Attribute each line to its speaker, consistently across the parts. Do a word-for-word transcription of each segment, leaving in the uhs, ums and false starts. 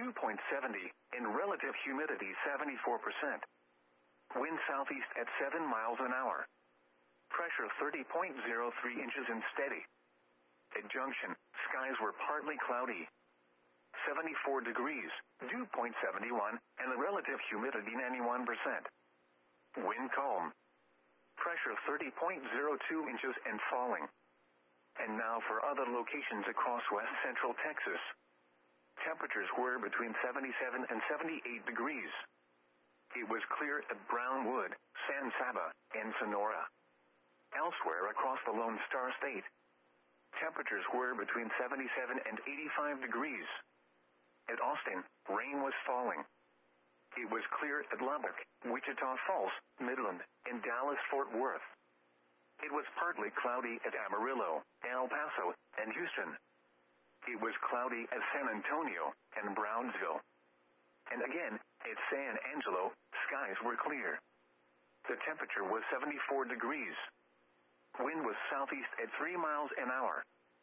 Speaker 1: dew point seventy, and relative humidity seventy-four percent. Wind southeast at seven miles an hour. Pressure thirty point zero three inches and steady. At Junction, skies were partly cloudy. seventy-four degrees, dew point seventy-one, and the relative humidity ninety-one percent. Wind calm. Pressure thirty point zero two inches and falling. And now for other locations across west central Texas. Temperatures were between seventy-seven and seventy-eight degrees. It was clear at Brownwood, San Saba, and Sonora. Elsewhere across the Lone Star State, temperatures were between seventy-seven and eighty-five degrees. At Austin, rain was falling. It was clear at Lubbock, Wichita Falls, Midland, and Dallas-Fort Worth. It was partly cloudy at Amarillo, El Paso, and Houston. It was cloudy at San Antonio and Brownsville. And again, at San Angelo, skies were clear. The temperature was seventy-four degrees. Wind was southeast at three miles an hour.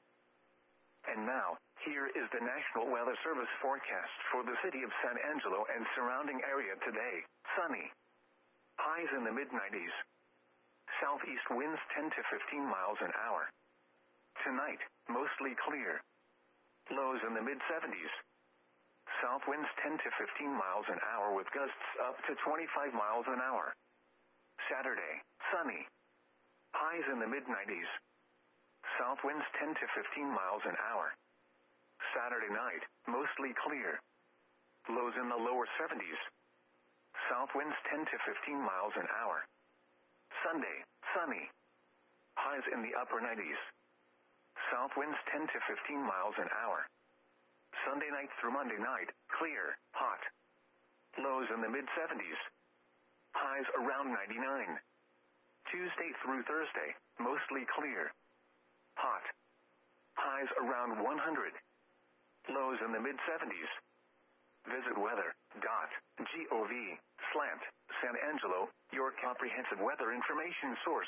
Speaker 1: And now, here is the National Weather Service forecast for the city of San Angelo and surrounding area today. Sunny. Highs in the mid nineties. Southeast winds ten to fifteen miles an hour. Tonight, mostly clear. Lows in the mid seventies. South winds ten to fifteen miles an hour with gusts up to twenty-five miles an hour. Saturday, sunny. Highs in the mid nineties. South winds ten to fifteen miles an hour. Saturday night, mostly clear. Lows in the lower seventies. South winds ten to fifteen miles an hour. Sunday, sunny. Highs in the upper nineties. South winds ten to fifteen miles an hour. Sunday night through Monday night, clear, hot. Lows in the mid seventies. Highs around ninety-nine. Tuesday through Thursday, mostly clear. Hot. Highs around one hundred. Lows in the mid seventies. Visit weather dot gov slant San Angelo, your comprehensive weather information source.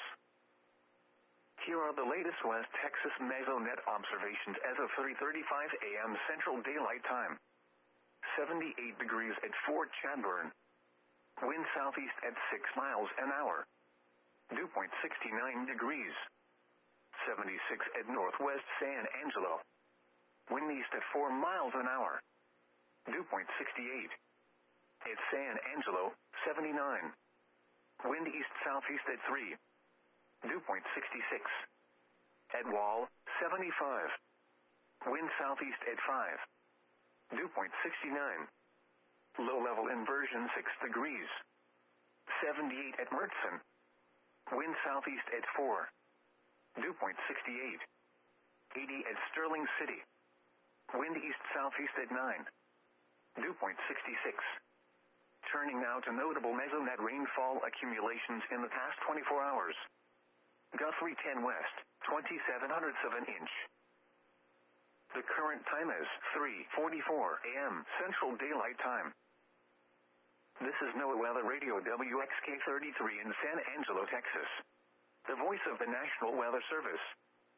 Speaker 1: Here are the latest West Texas Mesonet observations as of three thirty-five a m Central Daylight Time. seventy-eight degrees at Fort Chadbourne. Wind southeast at six miles an hour. Dew point sixty-nine degrees. seventy-six at Northwest San Angelo. Wind east at four miles an hour. Dew point sixty-eight. At San Angelo, seventy-nine. Wind east-southeast at three. Dew point sixty-six. At Wall, seventy-five. Wind southeast at five. Dew point sixty-nine. Low-level inversion six degrees. seventy-eight at Mertzen. Wind southeast at four. Dew point sixty-eight. eighty at Sterling City. Wind east-southeast at nine. Dew point sixty-six. Turning now to notable Mesonet rainfall accumulations in the past twenty-four hours. Guthrie ten west, twenty-seven hundredths of an inch. The current time is three forty-four a m Central Daylight Time. This is NOAA Weather Radio W X K thirty-three in San Angelo, Texas. The voice of the National Weather Service.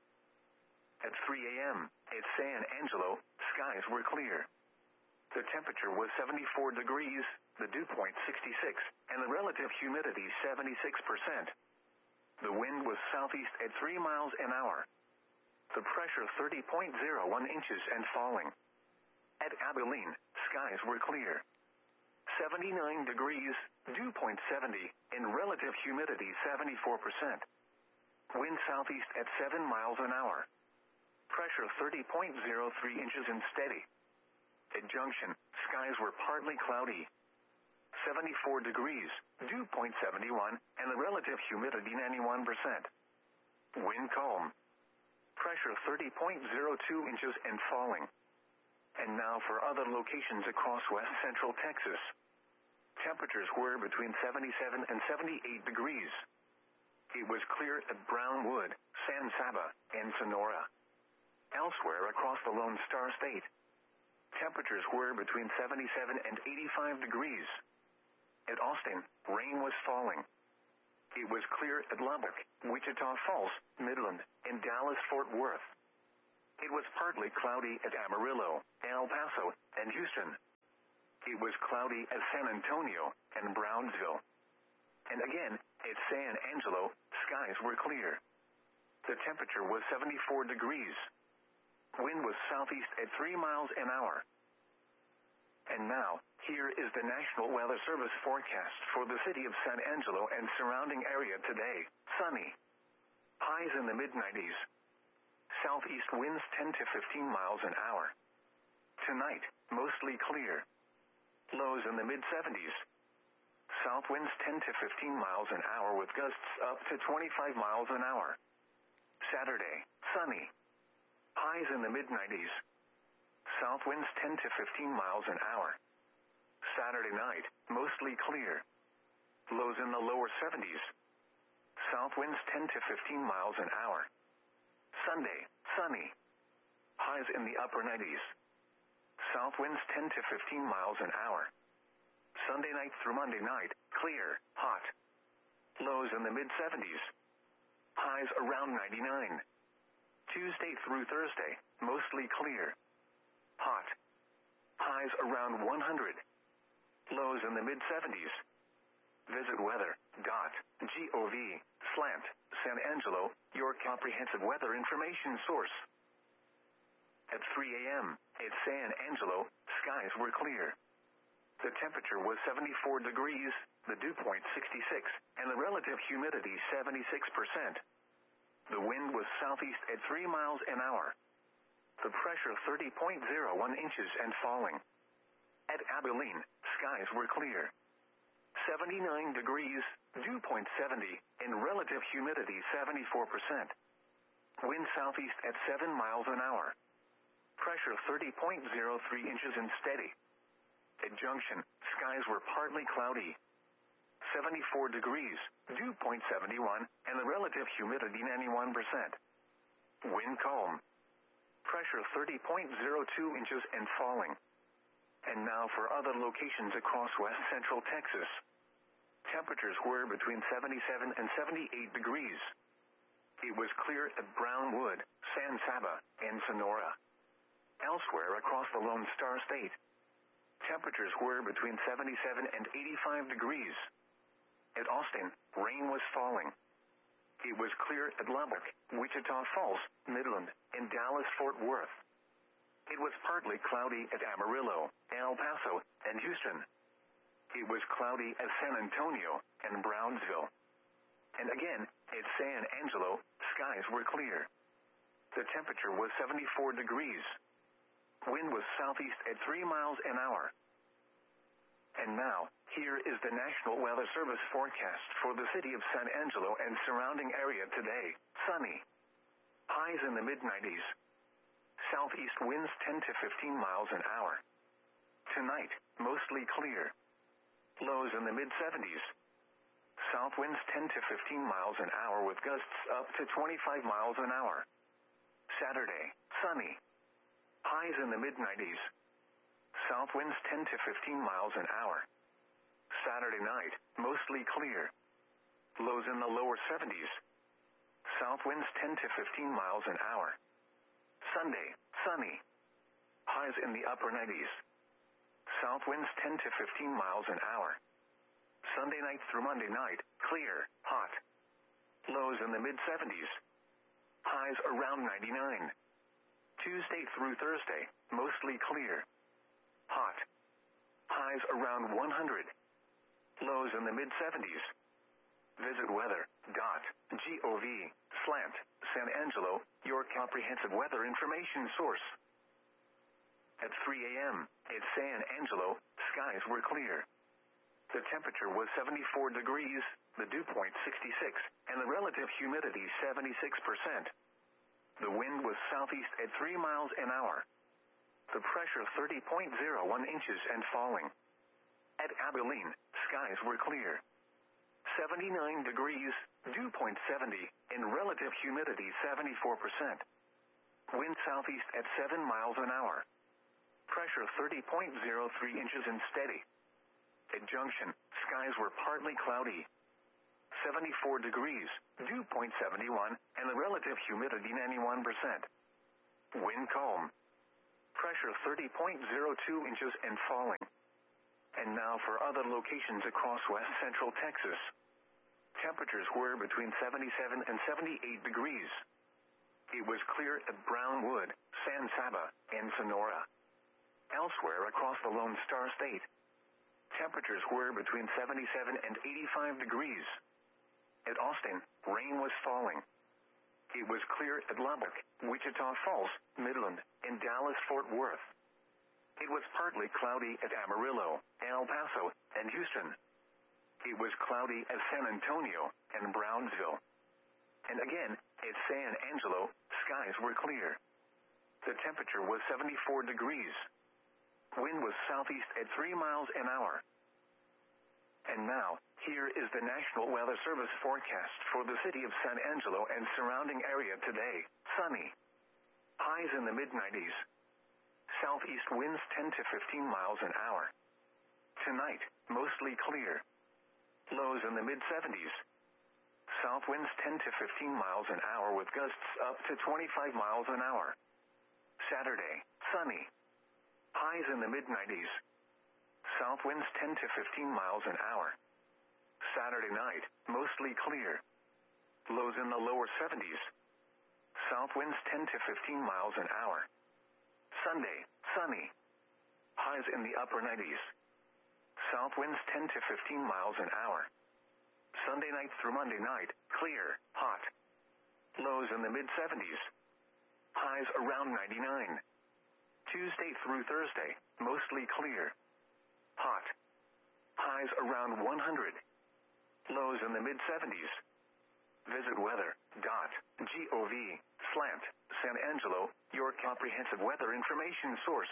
Speaker 1: At three a m at San Angelo, skies were clear. The temperature was seventy-four degrees, the dew point sixty-six, and the relative humidity seventy-six percent. The wind was southeast at three miles an hour. The pressure thirty point zero one inches and falling. At Abilene, skies were clear. seventy-nine degrees, dew point seventy, and relative humidity seventy-four percent. Wind southeast at seven miles an hour. Pressure thirty point zero three inches and steady. At Junction, skies were partly cloudy. seventy-four degrees, dew point seventy-one, and the relative humidity ninety-one percent. Wind calm. Pressure thirty point zero two inches and falling. And now for other locations across west central Texas. Temperatures were between seventy-seven and seventy-eight degrees. It was clear at Brownwood, San Saba, and Sonora. Elsewhere across the Lone Star State, temperatures were between seventy-seven and eighty-five degrees. At Austin, rain was falling. It was clear at Lubbock, Wichita Falls, Midland, and Dallas-Fort Worth. It was partly cloudy at Amarillo, El Paso, and Houston. It was cloudy at San Antonio and Brownsville. And again, at San Angelo, skies were clear. The temperature was seventy-four degrees. Wind was southeast at three miles an hour. And now, here is the National Weather Service forecast for the city of San Angelo and surrounding area today. Sunny. Highs in the mid nineties. Southeast winds ten to fifteen miles an hour. Tonight, mostly clear. Lows in the mid seventies. South winds ten to fifteen miles an hour with gusts up to twenty-five miles an hour. Saturday, sunny. Highs in the mid nineties. South winds ten to fifteen miles an hour. Saturday night, mostly clear. Lows in the lower seventies. South winds ten to fifteen miles an hour. Sunday, sunny. Highs in the upper nineties. South winds ten to fifteen miles an hour. Sunday night through Monday night, clear, hot. Lows in the mid seventies. Highs around ninety-nine. Tuesday through Thursday, mostly clear. Hot. Highs around one hundred. Lows in the mid seventies. Visit weather dot gov slant San Angelo, your comprehensive weather information source. At three a.m. at San Angelo, skies were clear. The temperature was seventy-four degrees, the dew point sixty-six, and the relative humidity seventy-six percent. The wind was southeast at three miles an hour. The pressure thirty point zero one inches and falling. At Abilene, skies were clear. seventy-nine degrees, dew point seventy, and relative humidity seventy-four percent. Wind southeast at seven miles an hour. Pressure thirty point zero three inches and steady. At Junction, skies were partly cloudy. seventy-four degrees, dew point seventy-one, and the relative humidity ninety-one percent. Wind calm. Pressure thirty point zero two inches and falling. And now for other locations across west central Texas. Temperatures were between seventy-seven and seventy-eight degrees. It was clear at Brownwood, San Saba, and Sonora. Elsewhere across the Lone Star State, temperatures were between seventy-seven and eighty-five degrees. At Austin, rain was falling. It was clear at Lubbock, Wichita Falls, Midland, and Dallas-Fort Worth. It was partly cloudy at Amarillo, El Paso, and Houston. It was cloudy at San Antonio and Brownsville. And again, at San Angelo, skies were clear. The temperature was seventy-four degrees. Wind was southeast at three miles an hour. And now, here is the National Weather Service forecast for the city of San Angelo and surrounding area today. Sunny. Highs in the mid nineties. Southeast winds ten to fifteen miles an hour. Tonight, mostly clear. Lows in the mid seventies. South winds ten to fifteen miles an hour with gusts up to twenty-five miles an hour. Saturday, sunny. Highs in the mid nineties. South winds ten to fifteen miles an hour. Saturday night, mostly clear. Lows in the lower seventies. South winds ten to fifteen miles an hour. Sunday, sunny. Highs in the upper nineties. South winds ten to fifteen miles an hour. Sunday night through Monday night, clear, hot. Lows in the mid seventies. Highs around ninety-nine. Tuesday through Thursday, mostly clear. Hot. Highs around one hundred. Lows in the mid seventies. Visit weather dot gov slant San Angelo, your comprehensive weather information source. At three a.m. at San Angelo, skies were clear. The temperature was seventy-four degrees, the dew point sixty-six, and the relative humidity seventy-six percent. The wind was southeast at three miles an hour. The pressure thirty point zero one inches and falling. At Abilene, skies were clear. seventy-nine degrees, dew point seventy, and relative humidity seventy-four percent. Wind southeast at seven miles an hour. Pressure thirty point zero three inches and steady. At Junction, skies were partly cloudy. seventy-four degrees, dew point seventy-one, and the relative humidity ninety-one percent. Wind calm. Pressure thirty point zero two inches and falling. And now for other locations across west central Texas. Temperatures were between seventy-seven and seventy-eight degrees. It was clear at Brownwood, San Saba, and Sonora. Elsewhere across the Lone Star State, temperatures were between seventy-seven and eighty-five degrees. At Austin, rain was falling. It was clear at Lubbock, Wichita Falls, Midland, and Dallas-Fort Worth. It was partly cloudy at Amarillo, El Paso, and Houston. It was cloudy at San Antonio and Brownsville. And again, at San Angelo, skies were clear. The temperature was seventy-four degrees. Wind was southeast at three miles an hour. And now, here is the National Weather Service forecast for the city of San Angelo and surrounding area today. Sunny. Highs in the mid nineties. Southeast winds ten to fifteen miles an hour. Tonight, mostly clear. Lows in the mid seventies. South winds ten to fifteen miles an hour with gusts up to twenty-five miles an hour. Saturday, sunny. Highs in the mid nineties. South winds ten to fifteen miles an hour. Saturday night, mostly clear. Lows in the lower seventies. South winds ten to fifteen miles an hour. Sunday, sunny. Highs in the upper nineties. South winds ten to fifteen miles an hour. Sunday night through Monday night, clear, hot. Lows in the mid seventies. Highs around ninety-nine. Tuesday through Thursday, mostly clear. Hot. Highs around one hundred. Lows in the mid seventies. Visit weather dot gov slant San Angelo, your comprehensive weather information source.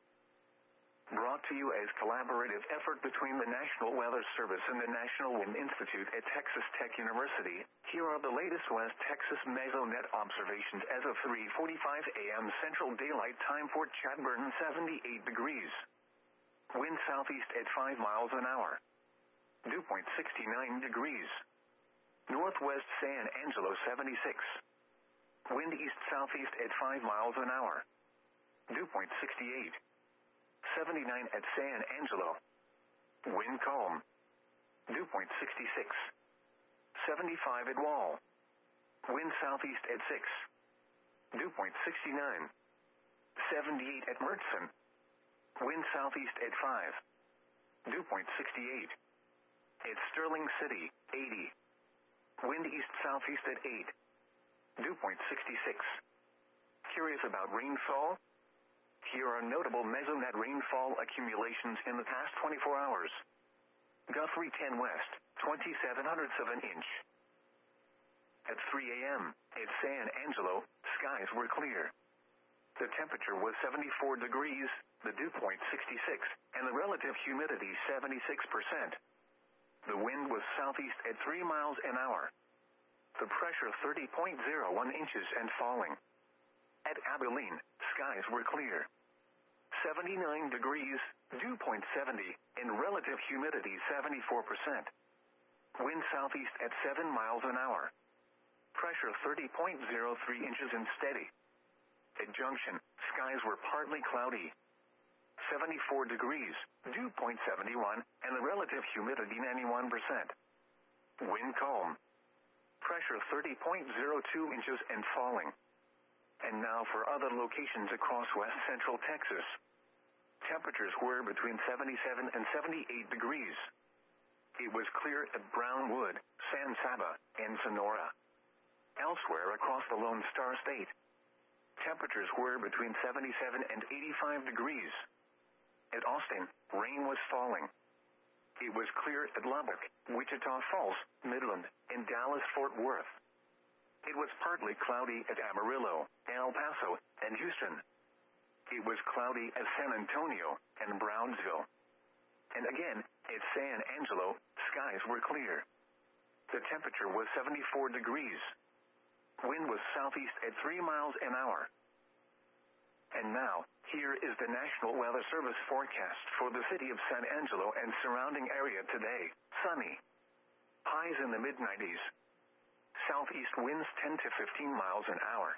Speaker 1: Brought to you as collaborative effort between the National Weather Service and the National Wind Institute at Texas Tech University, here are the latest West Texas Mesonet observations as of three forty-five a m Central Daylight Time for Chadbourne, seventy-eight degrees. Wind southeast at five miles an hour. Dew point sixty-nine degrees. Northwest San Angelo, seventy-six. Wind east-southeast at five miles an hour. Dew point sixty-eight. seventy-nine at San Angelo. Wind calm. Dew point sixty-six. seventy-five at Wall. Wind southeast at six. Dew point sixty-nine. seventy-eight at Murchison. Wind southeast at five. Dew point sixty-eight. At Sterling City, eighty. Wind east-southeast at eight. Dew point sixty-six. Curious about rainfall? Here are notable Mesonet rainfall accumulations in the past twenty-four hours. Guthrie ten West, twenty-seven hundredths of an inch. At three a m, at San Angelo, skies were clear. The temperature was seventy-four degrees, the dew point sixty-six, and the relative humidity seventy-six percent. The wind was southeast at three miles an hour. The pressure thirty point zero one inches and falling. At Abilene, skies were clear. seventy-nine degrees, dew point seventy, and relative humidity seventy-four percent. Wind southeast at seven miles an hour. Pressure thirty point zero three inches and steady. At Junction, skies were partly cloudy. seventy-four degrees, dew point seventy-one, and the relative humidity ninety-one percent. Wind calm. Pressure thirty point zero two inches and falling. And now for other locations across west central Texas. Temperatures were between seventy-seven and seventy-eight degrees. It was clear at Brownwood, San Saba, and Sonora. Elsewhere across the Lone Star State, temperatures were between seventy-seven and eighty-five degrees. At Austin, rain was falling. It was clear at Lubbock, Wichita Falls, Midland, and Dallas-Fort Worth. It was partly cloudy at Amarillo, El Paso, and Houston. It was cloudy at San Antonio and Brownsville. And again, at San Angelo, skies were clear. The temperature was seventy-four degrees. Wind was southeast at three miles an hour. And now, here is the National Weather Service forecast for the city of San Angelo and surrounding area today. Sunny. Highs in the mid nineties. Southeast winds ten to fifteen miles an hour.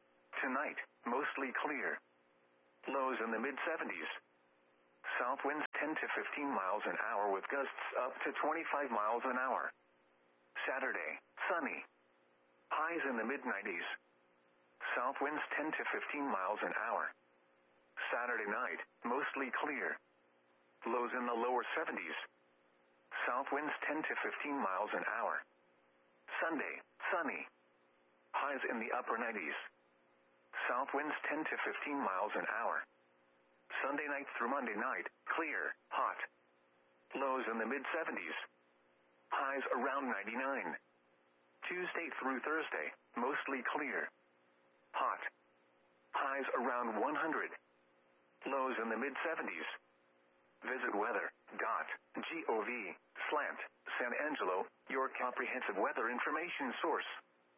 Speaker 1: Tonight, mostly clear. Lows in the mid seventies. South winds ten to fifteen miles an hour with gusts up to twenty-five miles an hour. Saturday, sunny. Highs in the mid nineties. South winds ten to fifteen miles an hour. Saturday night, mostly clear. Lows in the lower seventies. South winds ten to fifteen miles an hour. Sunday, sunny. Highs in the upper nineties. South winds ten to fifteen miles an hour. Sunday night through Monday night, clear, hot. Lows in the mid seventies. Highs around ninety-nine. Tuesday through Thursday, mostly clear. Hot. Highs around one hundred. Lows in the mid seventies. Visit weather dot gov slant San Angelo, your comprehensive weather information source.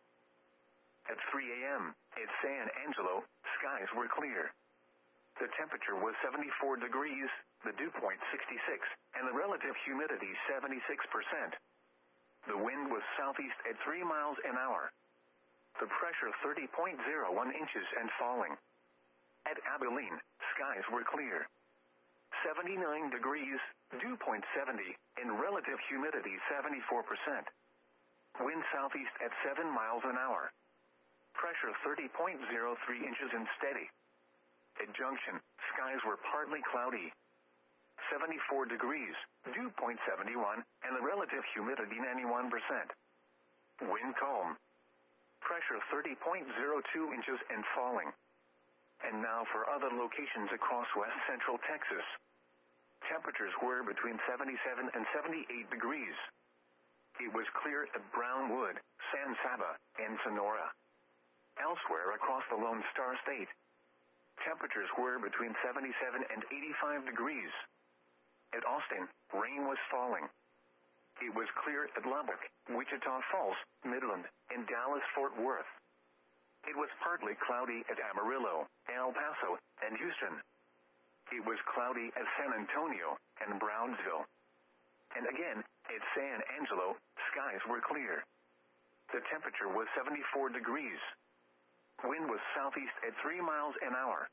Speaker 1: At three a.m. at San Angelo, skies were clear. The temperature was seventy-four degrees, the dew point sixty-six, and the relative humidity seventy-six percent. The wind was southeast at three miles an hour. The pressure thirty point zero one inches and falling. At Abilene, skies were clear. seventy-nine degrees, dew point seventy, and relative humidity seventy-four percent. Wind southeast at seven miles an hour. Pressure thirty point zero three inches and steady. At Junction, skies were partly cloudy. seventy-four degrees, dew point seventy-one, and the relative humidity ninety-one percent. Wind calm. Pressure thirty point zero two inches and falling. And now for other locations across west central Texas. Temperatures were between seventy-seven and seventy-eight degrees. It was clear at Brownwood, San Saba, and Sonora. Elsewhere across the Lone Star State, temperatures were between seventy-seven and eighty-five degrees. At Austin, rain was falling. It was clear at Lubbock, Wichita Falls, Midland, and Dallas-Fort Worth. It was partly cloudy at Amarillo, El Paso, and Houston. It was cloudy at San Antonio and Brownsville. And again, at San Angelo, skies were clear. The temperature was seventy-four degrees. Wind was southeast at three miles an hour.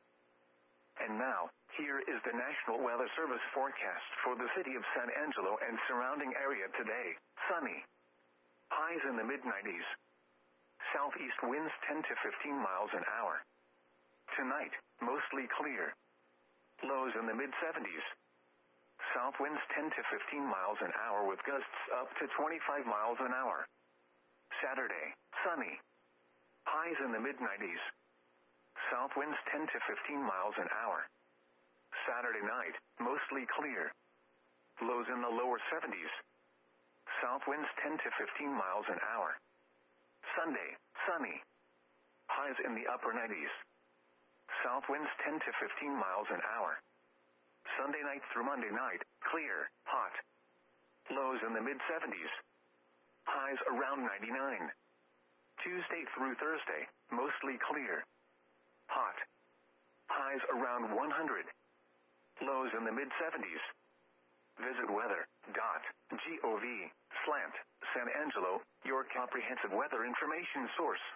Speaker 1: And now, here is the National Weather Service forecast for the city of San Angelo and surrounding area today. Sunny. Highs in the mid nineties. Southeast winds ten to fifteen miles an hour. Tonight, mostly clear. Lows in the mid seventies. South winds ten to fifteen miles an hour with gusts up to twenty-five miles an hour. Saturday, sunny. Highs in the mid nineties. South winds ten to fifteen miles an hour. Saturday night, mostly clear. Lows in the lower seventies. South winds ten to fifteen miles an hour. Sunday, sunny. Highs in the upper nineties. South winds ten to fifteen miles an hour. Sunday night through Monday night, clear, hot. Lows in the mid seventies. Highs around ninety-nine. Tuesday through Thursday, mostly clear. Hot. Highs around one hundred. Lows in the mid seventies. Visit weather dot gov slant San Angelo, your comprehensive weather information source.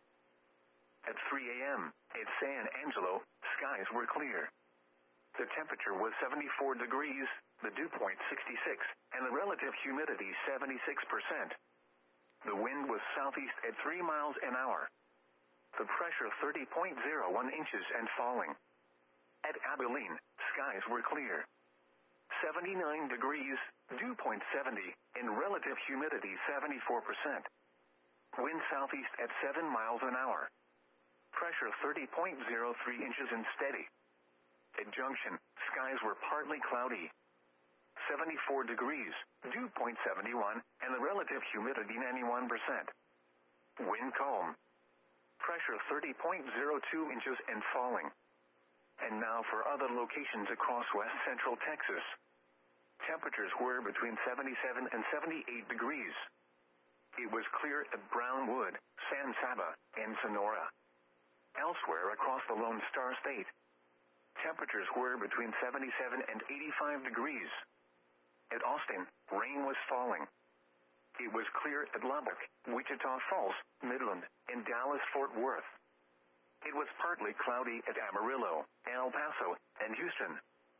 Speaker 1: At three a.m. at San Angelo, skies were clear. The temperature was seventy-four degrees, the dew point sixty-six, and the relative humidity seventy-six percent. The wind was southeast at three miles an hour. The pressure thirty point zero one inches and falling. At Abilene, skies were clear. seventy-nine degrees, dew point seventy, and relative humidity seventy-four percent. Wind southeast at seven miles an hour. Pressure thirty point zero three inches and steady. At Junction, skies were partly cloudy. seventy-four degrees, dew point seventy-one, and the relative humidity ninety-one percent. Wind calm. Pressure thirty point zero two inches and falling. And now for other locations across west central Texas. Temperatures were between seventy-seven and seventy-eight degrees. It was clear at Brownwood, San Saba, and Sonora. Elsewhere across the Lone Star State, temperatures were between seventy-seven and eighty-five degrees. At Austin, rain was falling. It was clear at Lubbock, Wichita Falls, Midland, and Dallas-Fort Worth. It was partly cloudy at Amarillo, El Paso, and Houston.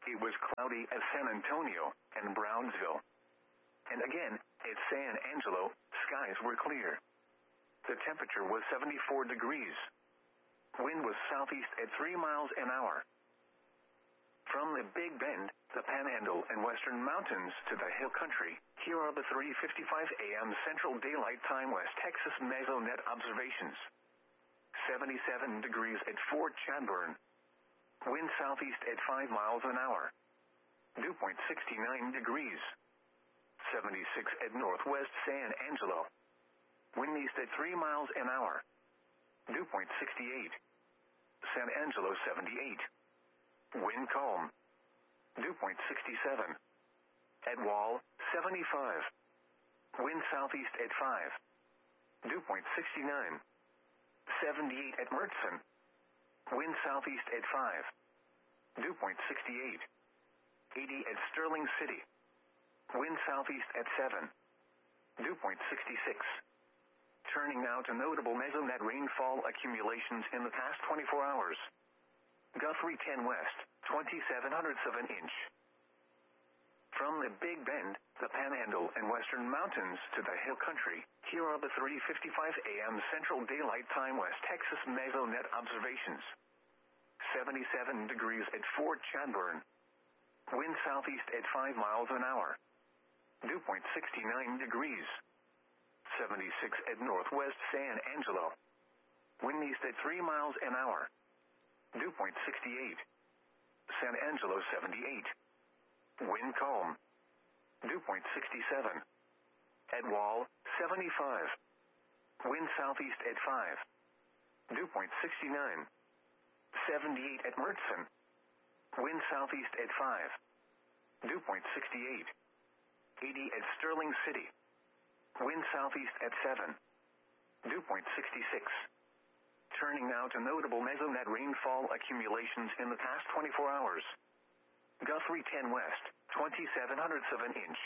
Speaker 1: it was cloudy at San Antonio and Brownsville. And again, at San Angelo, skies were clear. The temperature was seventy-four degrees. Wind was southeast at three miles an hour. From the Big Bend, the Panhandle, and Western Mountains to the Hill Country, here are the three fifty-five a m Central Daylight Time West Texas Mesonet observations. seventy-seven degrees at Fort Chadbourne. Wind southeast at five miles an hour. Dew point sixty-nine degrees. seventy-six at Northwest San Angelo. Wind east at three miles an hour. Dew point sixty-eight. San Angelo seventy-eight. Wind calm. Dew point sixty-seven. At Wall, seventy-five. Wind southeast at five. Dew point sixty-nine. seventy-eight at Mertzen. Wind southeast at five. Dew point sixty-eight. eighty at Sterling City. Wind southeast at seven. Dew point sixty-six. Turning now to notable mesonet rainfall accumulations in the past twenty-four hours. Guthrie ten West, twenty-seven hundredths of an inch. From the Big Bend, the Panhandle, and Western Mountains to the Hill Country, here are the three fifty-five a m Central Daylight Time West Texas Mesonet observations. seventy-seven degrees at Fort Chadbourne. Wind southeast at five miles an hour. Dew point sixty-nine degrees. seventy-six at Northwest San Angelo. Wind east at three miles an hour. Dew point sixty-eight. San Angelo seventy-eight. Wind calm. Dew point sixty-seven. At Wall, seventy-five. Wind southeast at five. Dew point sixty-nine. seventy-eight at Mertzen. Wind southeast at five. Dew point sixty-eight. eighty at Sterling City. Wind southeast at seven. Dew point sixty-six. Turning now to notable mesonet rainfall accumulations in the past twenty-four hours. Guthrie ten West, twenty-seven hundredths of an inch.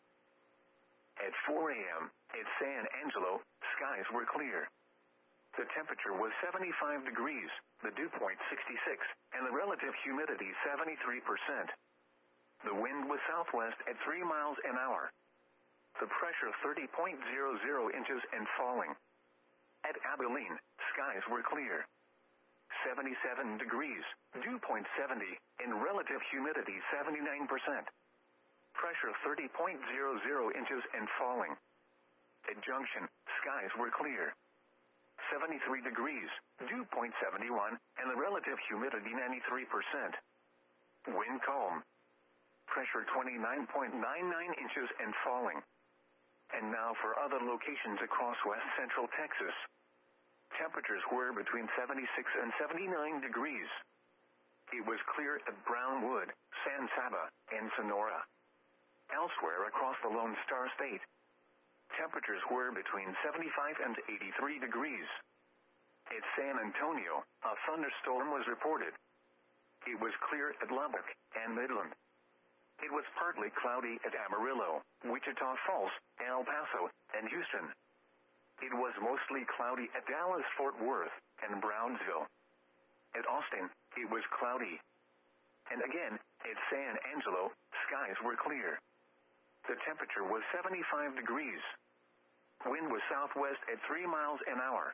Speaker 1: At four a m, at San Angelo, skies were clear. The temperature was seventy-five degrees, the dew point sixty-six, and the relative humidity seventy-three percent. The wind was southwest at three miles an hour. The pressure thirty point zero zero inches and falling. At Abilene, skies were clear. seventy-seven degrees, dew point seventy, and relative humidity seventy-nine percent. Pressure thirty point zero zero inches and falling. At Junction, skies were clear. seventy-three degrees, dew point seventy-one, and the relative humidity ninety-three percent. Wind calm. Pressure twenty-nine point nine nine inches and falling. And now for other locations across west central Texas. Temperatures were between seventy-six and seventy-nine degrees. It was clear at Brownwood, San Saba, and Sonora. Elsewhere across the Lone Star State, temperatures were between seventy-five and eighty-three degrees. At San Antonio, a thunderstorm was reported. It was clear at Lubbock and Midland. It was partly cloudy at Amarillo, Wichita Falls, El Paso, and Houston. It was mostly cloudy at Dallas-Fort Worth and Brownsville. At Austin, it was cloudy. And again, at San Angelo, skies were clear. The temperature was seventy-five degrees. Wind was southwest at three miles an hour.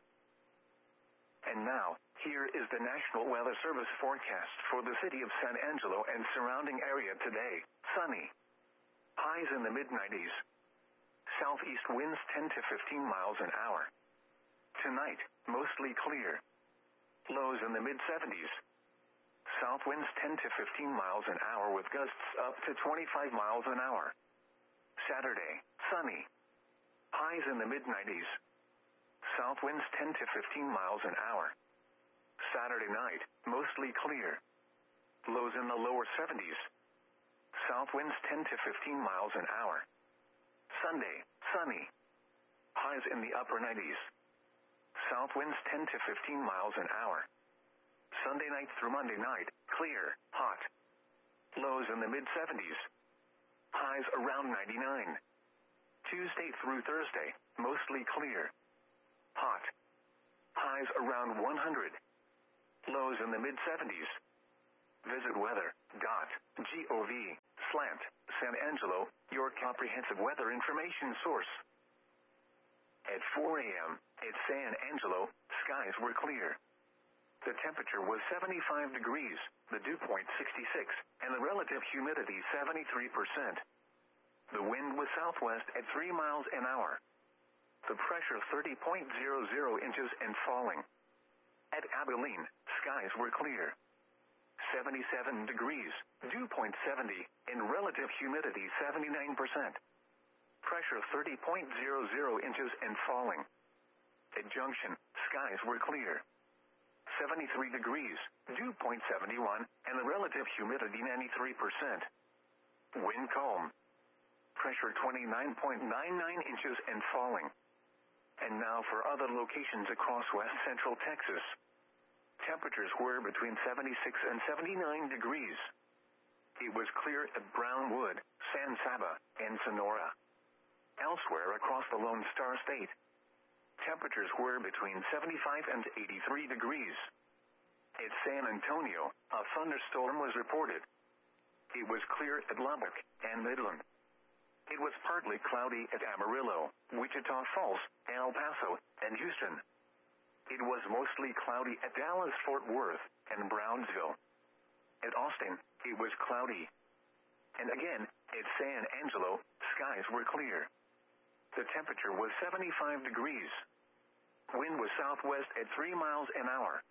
Speaker 1: And now, here is the National Weather Service forecast for the city of San Angelo and surrounding area today. Sunny. Highs in the mid nineties. Southeast winds ten to fifteen miles an hour. Tonight, mostly clear. Lows in the mid seventies. South winds ten to fifteen miles an hour with gusts up to twenty-five miles an hour. Saturday, sunny. Highs in the mid nineties. South winds ten to fifteen miles an hour. Saturday night, mostly clear. Lows in the lower seventies. South winds ten to fifteen miles an hour. Sunday, sunny. Highs in the upper nineties. South winds ten to fifteen miles an hour. Sunday night through Monday night, clear, hot. Lows in the mid seventies. Highs around ninety-nine. Tuesday through Thursday, mostly clear. Hot. Highs around one hundred. Lows in the mid seventies. Visit weather.gov slant San Angelo, your comprehensive weather information source. At four a.m. at San Angelo, skies were clear. The temperature was seventy-five degrees, the dew point sixty-six, and the relative humidity seventy-three percent. The wind was southwest at three miles an hour. The pressure thirty point zero zero inches and falling. At Abilene, skies were clear. seventy-seven degrees, dew point seventy, and relative humidity seventy-nine percent. Pressure thirty point zero zero inches and falling. At Junction, skies were clear. seventy-three degrees, dew point seventy-one, and the relative humidity ninety-three percent. Wind calm. Pressure twenty-nine point nine nine inches and falling. And now for other locations across west central Texas. Temperatures were between seventy-six and seventy-nine degrees. It was clear at Brownwood, San Saba, and Sonora. Elsewhere across the Lone Star State, temperatures were between seventy-five and eighty-three degrees. At San Antonio, a thunderstorm was reported. It was clear at Lubbock and Midland. It was partly cloudy at Amarillo, Wichita Falls, El Paso, and Houston. It was mostly cloudy at Dallas, Fort Worth, and Brownsville. At Austin, it was cloudy. And again, at San Angelo, skies were clear. The temperature was seventy-five degrees. Wind was southwest at three miles an hour.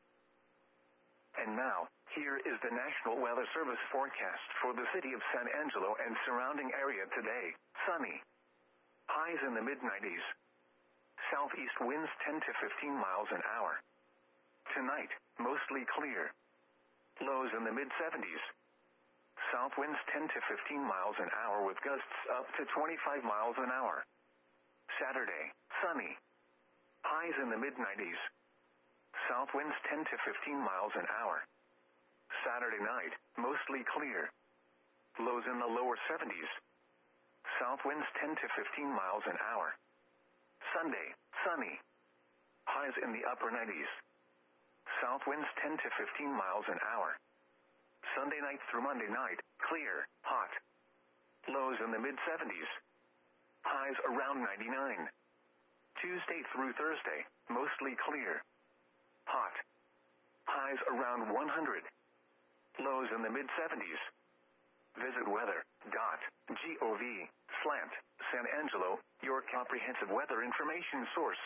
Speaker 1: And now, here is the National Weather Service forecast for the city of San Angelo and surrounding area today. Sunny. Highs in the mid nineties. Southeast winds ten to fifteen miles an hour. Tonight, mostly clear. Lows in the mid seventies. South winds ten to fifteen miles an hour with gusts up to twenty-five miles an hour. Saturday, sunny. Highs in the mid nineties. South winds ten to fifteen miles an hour. Saturday night, mostly clear. Lows in the lower seventies. South winds ten to fifteen miles an hour. Sunday, sunny. Highs in the upper nineties. South winds ten to fifteen miles an hour. Sunday night through Monday night, clear, hot. Lows in the mid seventies. Highs around ninety-nine. Tuesday through Thursday, mostly clear. Hot. Highs around one hundred. Lows in the mid seventies. Visit weather.gov slant San Angelo, your comprehensive weather information source.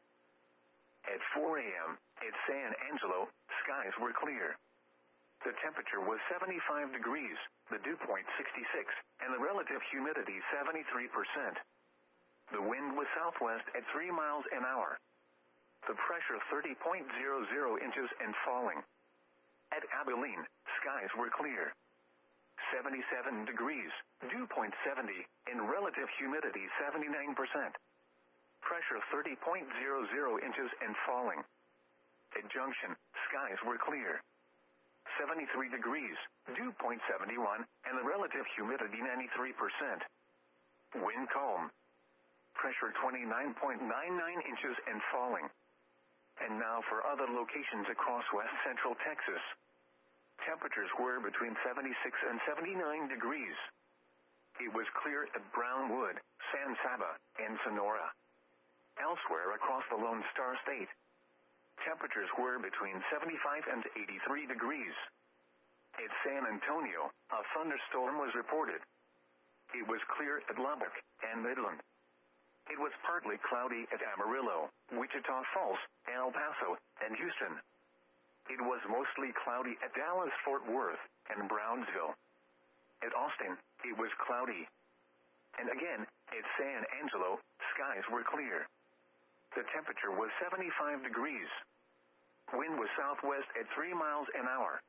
Speaker 1: At four a.m. at San Angelo, skies were clear. The temperature was seventy-five degrees, the dew point sixty-six, and the relative humidity seventy-three percent. The wind was southwest at three miles an hour. The pressure thirty point zero zero inches and falling. At Abilene, skies were clear. seventy-seven degrees, dew point seventy, and relative humidity seventy-nine percent. Pressure thirty point zero zero inches and falling. At Junction, skies were clear. seventy-three degrees, dew point seventy-one, and the relative humidity ninety-three percent. Wind calm. Pressure twenty-nine point nine nine inches and falling. And now for other locations across west central Texas. Temperatures were between seventy-six and seventy-nine degrees. It was clear at Brownwood, San Saba, and Sonora. Elsewhere across the Lone Star State, temperatures were between seventy-five and eighty-three degrees. At San Antonio, a thunderstorm was reported. It was clear at Lubbock and Midland. It was partly cloudy at Amarillo, Wichita Falls, El Paso, and Houston. It was mostly cloudy at Dallas, Fort Worth, and Brownsville. At Austin, it was cloudy. And again, at San Angelo, skies were clear. The temperature was seventy-five degrees. Wind was southwest at three miles an hour.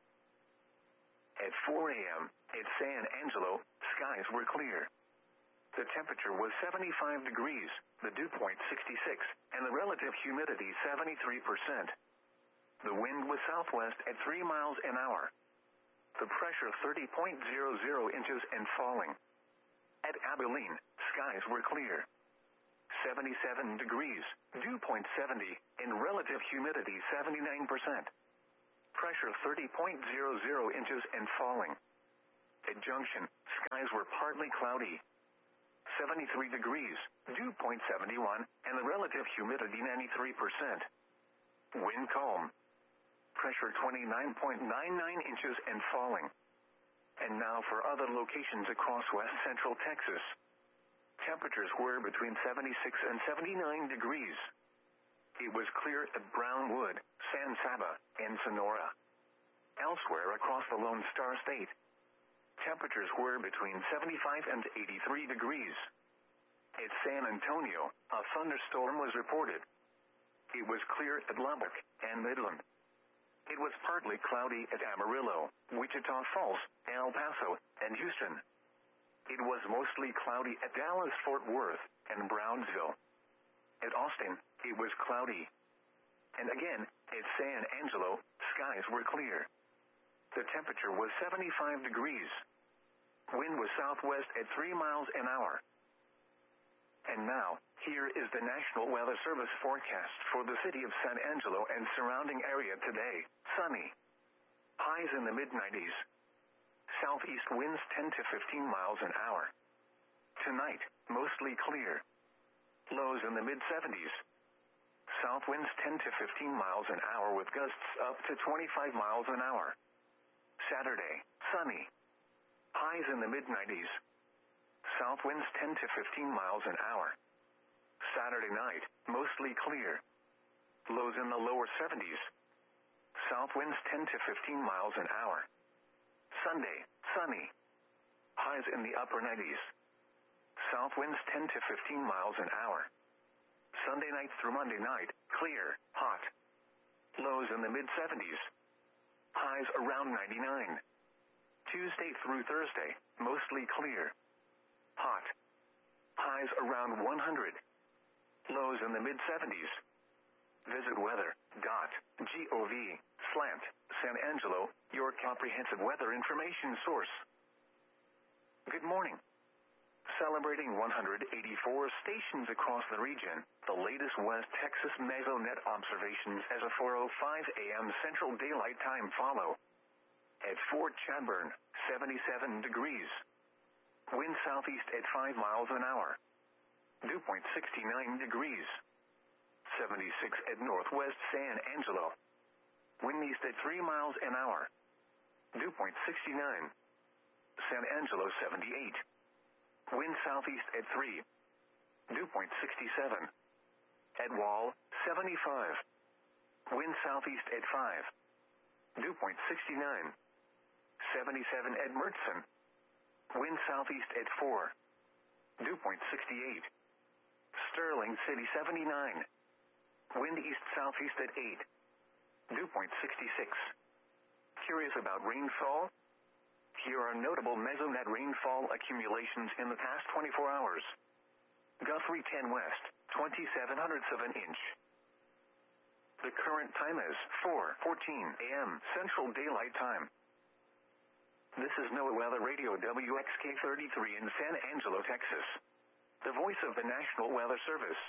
Speaker 1: At four a.m. at San Angelo, skies were clear. The temperature was seventy-five degrees, the dew point sixty-six, and the relative humidity seventy-three percent. The wind was southwest at three miles an hour. The pressure thirty point zero zero inches and falling. At Abilene, skies were clear. seventy-seven degrees, dew point seventy, and relative humidity seventy-nine percent. Pressure thirty point zero zero inches and falling. At Junction, skies were partly cloudy. seventy-three degrees, dew point seven one, and the relative humidity ninety-three percent. Wind calm. Pressure twenty-nine point nine nine inches and falling. And now for other locations across west central Texas. Temperatures were between seventy-six and seventy-nine degrees. It was clear at Brownwood, San Saba, and Sonora. Elsewhere across the Lone Star State, temperatures were between seventy-five and eighty-three degrees. At San Antonio, a thunderstorm was reported. It was clear at Lubbock and Midland. It was partly cloudy at Amarillo, Wichita Falls, El Paso, and Houston. It was mostly cloudy at Dallas, Fort Worth, and Brownsville. At Austin, it was cloudy. And again, at San Angelo, skies were clear. The temperature was seventy-five degrees. Wind was southwest at three miles an hour. And now, here is the National Weather Service forecast for the city of San Angelo and surrounding area today. Sunny. Highs in the mid nineties. Southeast winds ten to fifteen miles an hour. Tonight, mostly clear. Lows in the mid seventies. South winds ten to fifteen miles an hour with gusts up to twenty-five miles an hour. Saturday, sunny. Highs in the mid nineties. South winds ten to fifteen miles an hour. Saturday night, mostly clear. Lows in the lower seventies. South winds ten to fifteen miles an hour. Sunday, sunny. Highs in the upper nineties. South winds ten to fifteen miles an hour. Sunday night through Monday night, clear, hot. Lows in the mid seventies. Highs around ninety-nine. Tuesday through Thursday, mostly clear. Hot. Highs around one hundred. Lows in the mid seventies. Visit weather dot gov slant San Angelo, your comprehensive weather information source. Good morning. Celebrating one hundred eighty-four stations across the region, the latest West Texas Mesonet observations as of four oh five a m Central Daylight Time follow. At Fort Chadbourne, seventy-seven degrees. Wind southeast at five miles an hour. Dew point sixty-nine degrees. seventy-six at Northwest San Angelo. Wind east at three miles an hour. Dew point sixty-nine. San Angelo seventy-eight. Wind southeast at three. Dew point sixty-seven. At Wall, seventy-five. Wind southeast at five. Dew point sixty-nine. seventy-seven at Mertzen. Wind southeast at four. Dew point sixty-eight. Sterling City seventy-nine. Wind east southeast at eight. Dew point sixty-six. Curious about rainfall? Here are notable Mesonet rainfall accumulations in the past twenty-four hours. Guthrie ten west, twenty-seven hundredths of an inch. The current time is four fourteen a m Central Daylight Time. This is NOAA Weather Radio W X K thirty-three in San Angelo, Texas. The voice of the National Weather Service.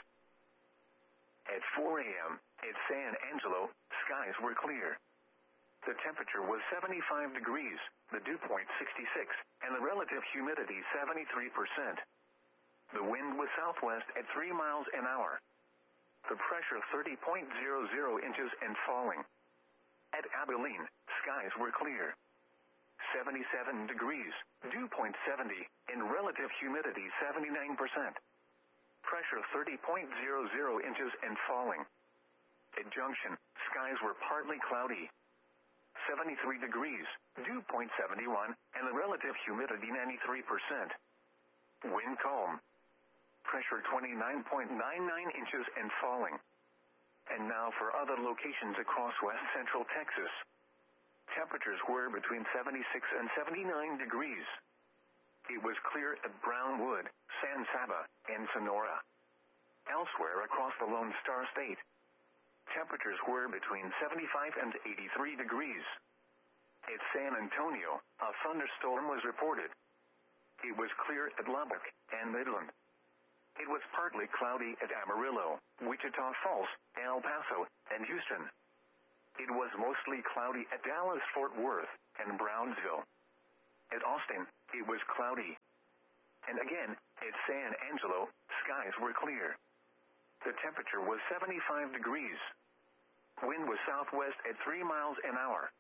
Speaker 1: At four a m at San Angelo, skies were clear. The temperature was seventy-five degrees, the dew point sixty-six, and the relative humidity seventy-three percent. The wind was southwest at three miles an hour. The pressure thirty point zero zero inches and falling. At Abilene, skies were clear. seventy-seven degrees, dew point seventy, and relative humidity seventy-nine percent. Pressure thirty point zero zero inches and falling. At Junction, skies were partly cloudy. seventy-three degrees, dew point seven one, and the relative humidity ninety-three percent. Wind calm. Pressure twenty-nine point nine nine inches and falling. And now for other locations across west central Texas. Temperatures were between seventy-six and seventy-nine degrees. It was clear at Brownwood, San Saba, and Sonora. Elsewhere across the Lone Star State, temperatures were between seventy-five and eighty-three degrees. At San Antonio, a thunderstorm was reported. It was clear at Lubbock and Midland. It was partly cloudy at Amarillo, Wichita Falls, El Paso, and Houston. it was mostly cloudy at Dallas-Fort Worth and Brownsville. At Austin, it was cloudy. And again, at San Angelo, skies were clear. The temperature was seventy-five degrees. Wind was southwest at three miles an hour.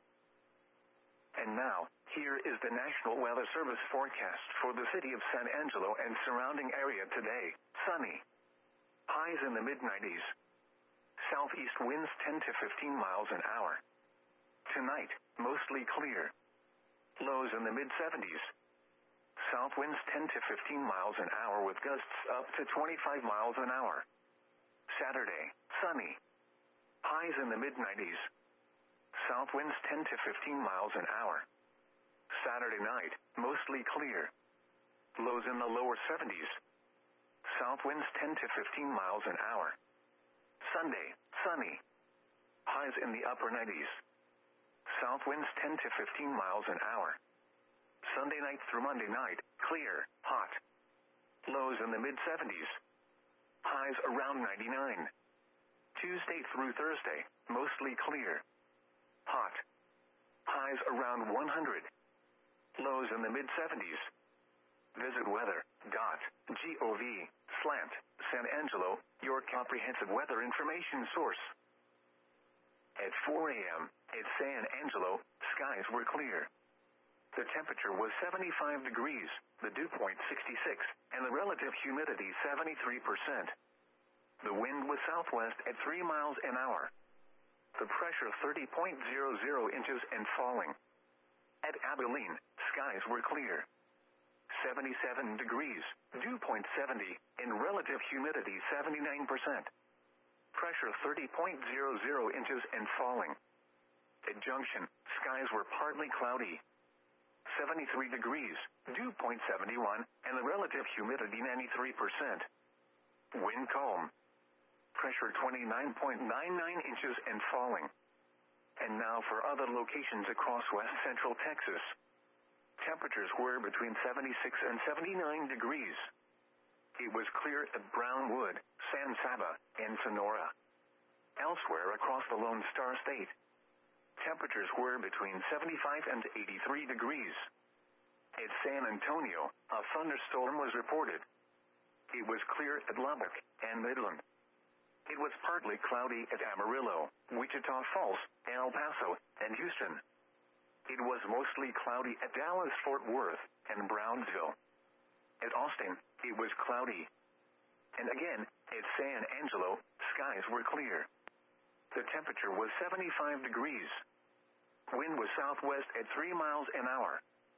Speaker 1: And now, here is the National Weather Service forecast for the city of San Angelo and surrounding area today. Sunny. Highs in the mid nineties. Southeast winds ten to fifteen miles an hour. Tonight, mostly clear. Lows in the mid seventies. South winds ten to fifteen miles an hour with gusts up to twenty-five miles an hour. Saturday, sunny. Highs in the mid nineties. South winds ten to fifteen miles an hour. Saturday night, mostly clear. Lows in the lower seventies. South winds ten to fifteen miles an hour. Sunday, sunny. Highs in the upper nineties. South winds ten to fifteen miles an hour. Sunday night through Monday night, clear, hot. Lows in the mid seventies. Highs around ninety-nine. Tuesday through Thursday, mostly clear. Hot. Highs around one hundred. Lows in the mid seventies. Visit weather dot gov slant San Angelo, your comprehensive weather information source. At four a.m., at San Angelo, skies were clear. The temperature was seventy-five degrees, the dew point sixty-six, and the relative humidity seventy-three percent. The wind was southwest at three miles an hour. The pressure thirty point zero zero inches and falling. At Abilene, skies were clear. seventy-seven degrees, dew point seventy, and relative humidity seventy-nine percent. Pressure thirty point zero zero inches and falling. At Junction, skies were partly cloudy. seventy-three degrees, dew point seventy-one, and the relative humidity ninety-three percent. Wind calm. Pressure twenty-nine point nine nine inches and falling. And now for other locations across west central Texas. Temperatures were between seventy-six and seventy-nine degrees. It was clear at Brownwood, San Saba, and Sonora. Elsewhere across the Lone Star State, temperatures were between seventy-five and eighty-three degrees. At San Antonio, a thunderstorm was reported. It was clear at Lubbock and Midland. It was partly cloudy at Amarillo, Wichita Falls, El Paso, and Houston. It was mostly cloudy at Dallas-Fort Worth and Brownsville. At Austin, it was cloudy. And again, at San Angelo, skies were clear. The temperature was seventy-five degrees. Wind was southwest at three miles an hour.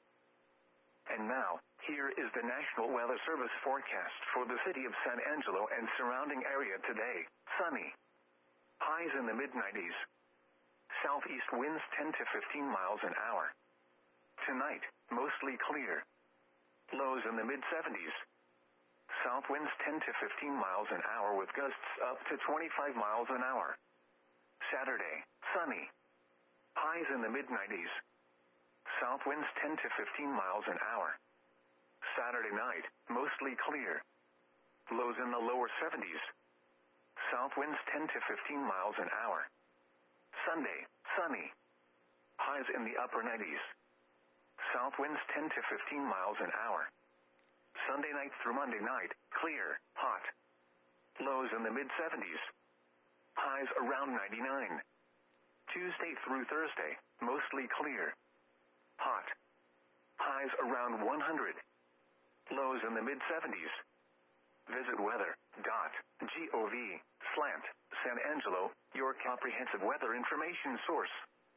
Speaker 1: And now, here is the National Weather Service forecast for the city of San Angelo and surrounding area today. Sunny. Highs in the mid nineties. Southeast winds ten to fifteen miles an hour. Tonight, mostly clear. Lows in the mid seventies. South winds ten to fifteen miles an hour with gusts up to twenty-five miles an hour. Saturday, sunny. Highs in the mid nineties. South winds ten to fifteen miles an hour. Saturday night, mostly clear. Lows in the lower seventies. South winds ten to fifteen miles an hour. Sunday, sunny. Highs in the upper nineties. South winds ten to fifteen miles an hour. Sunday night through Monday night, clear, hot. Lows in the mid seventies. Highs around ninety-nine. Tuesday through Thursday, mostly clear. Hot. Highs around one hundred. Lows in the mid seventies. Visit weather dot gov slant San Angelo, your comprehensive weather information source.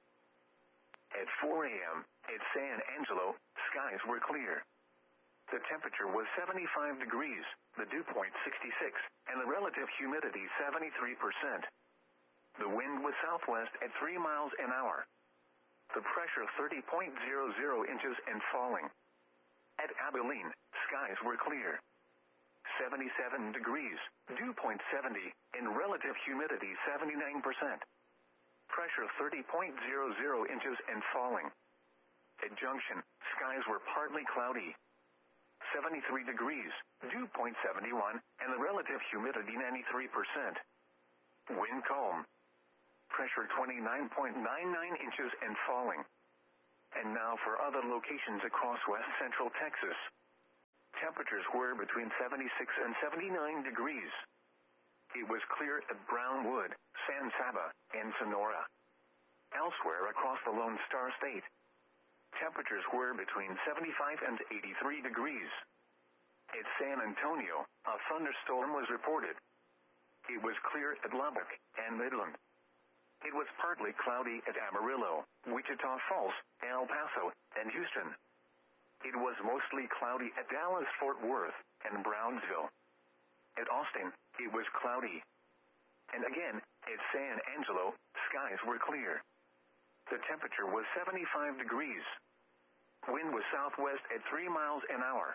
Speaker 1: At four a.m., at San Angelo, skies were clear. The temperature was seventy-five degrees, the dew point sixty-six, and the relative humidity seventy-three percent. The wind was southwest at three miles an hour. The pressure thirty point zero zero inches and falling. At Abilene, skies were clear. seventy-seven degrees, dew point seventy, and relative humidity seventy-nine percent. Pressure thirty point zero zero inches and falling. At Junction, skies were partly cloudy. seventy-three degrees, dew point seventy-one, and the relative humidity ninety-three percent. Wind calm. Pressure twenty-nine point nine nine inches and falling. And now for other locations across west central Texas. Temperatures were between seventy-six and seventy-nine degrees. It was clear at Brownwood, San Saba, and Sonora. Elsewhere across the Lone Star State, temperatures were between seventy-five and eighty-three degrees. At San Antonio, a thunderstorm was reported. It was clear at Lubbock and Midland. It was partly cloudy at Amarillo, Wichita Falls, El Paso, and Houston. It was mostly cloudy at Dallas, Fort Worth, and Brownsville. At Austin, it was cloudy. And again, at San Angelo, skies were clear. The temperature was seventy-five degrees. Wind was southwest at three miles an hour.